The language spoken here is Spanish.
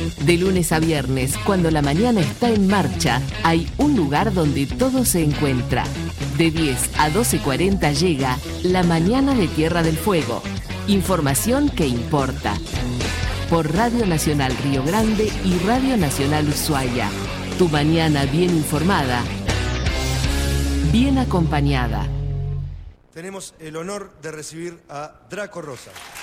De lunes a viernes, cuando la mañana está en marcha, hay un lugar donde todo se encuentra. De 10 a 12:40 llega La Mañana de Tierra del Fuego. Información que importa. Por Radio Nacional Río Grande y Radio Nacional Ushuaia. Tu mañana bien informada, bien acompañada. Tenemos el honor de recibir a Draco Rosa.